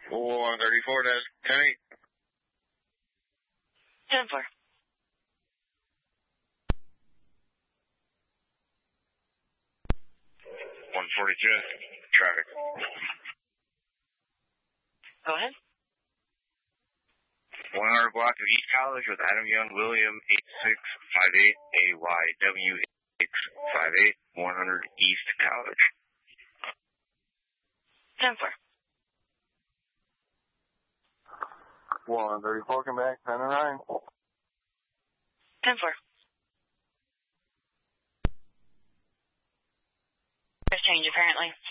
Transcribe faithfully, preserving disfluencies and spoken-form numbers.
one thirty-four, that's ten eight. ten four. one forty-two, traffic. Go ahead. one hundred block of East College with Adam Young, William, eight six five eight, A Y W six five eight, one hundred East College. ten four. one thirty-four, come back, ten and nine. ten four. There's change apparently.